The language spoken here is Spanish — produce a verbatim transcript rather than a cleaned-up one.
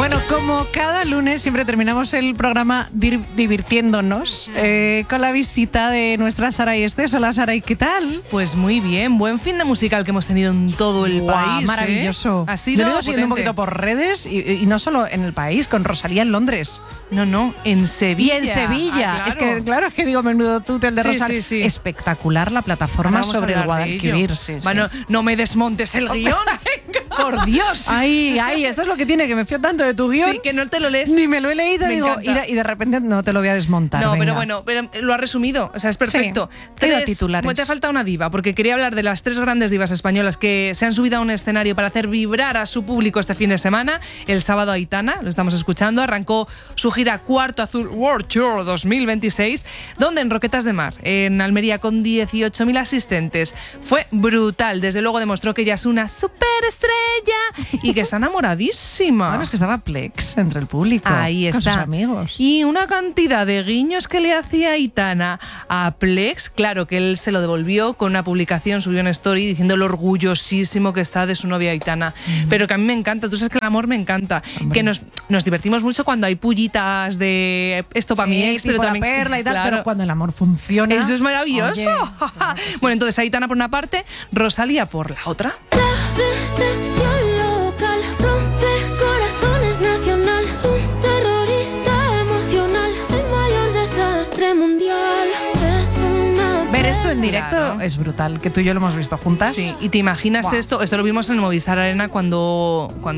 Bueno, como cada lunes siempre terminamos el programa dir- divirtiéndonos eh, con la visita de nuestra Saray Estés. Hola Saray, ¿qué tal? Pues muy bien, buen fin de musical que hemos tenido en todo el Guau, país. maravilloso. ¿eh? Ha sido Yo lo he ido siguiendo un potente. poquito por redes y, y no solo en el país, con Rosalía en Londres. No, no, en Sevilla. Y en Sevilla. Ah, Es que, claro, es que digo, menudo túnel de Sí, Rosalía. sí, sí. Espectacular la plataforma Vamos a sobre el hablar de Guadalquivir. ello. Sí, sí. Bueno, no me desmontes el guión. Por Dios. Ay, ay, esto es lo que tiene, que me fío tanto de tu guión. Sí, que no te lo lees. Ni me lo he leído Me digo, y, encanta. de, y de repente no te lo voy a desmontar. No, venga. pero bueno, pero lo has resumido, o sea, es perfecto. Sí, he ido a titulares. Bueno, te falta una diva, porque quería hablar de las tres grandes divas españolas que se han subido a un escenario para hacer vibrar a su público este fin de semana. El sábado Aitana, lo estamos escuchando, arrancó su gira Cuarto Azul World Tour dos mil veintiséis, donde en Roquetas de Mar, en Almería, con dieciocho mil asistentes. Fue brutal, desde luego demostró que ella es una superestrella y que está enamoradísima. Bueno, es que estaba Plex entre el público. Ahí con está. sus amigos. Y una cantidad de guiños que le hacía Aitana a Plex, claro que él se lo devolvió con una publicación, subió una story diciendo lo orgullosísimo que está de su novia Aitana. Mm. Pero que a mí me encanta, tú sabes que el amor me encanta. Hombre. Que nos, nos divertimos mucho cuando hay pullitas de esto para sí, mi ex, pero la también perla y tal, claro. Pero cuando el amor funciona. Eso es maravilloso. Oye, claro sí. Bueno, entonces Aitana por una parte, Rosalía por la otra. La decepción local rompe corazones nacional, un terrorista emocional, el mayor desastre mundial. Es una Ver esto en directo Claro. es brutal, que tú y yo lo hemos visto juntas. Sí, y te imaginas Buah. esto, esto lo vimos en Movistar Arena cuando, cuando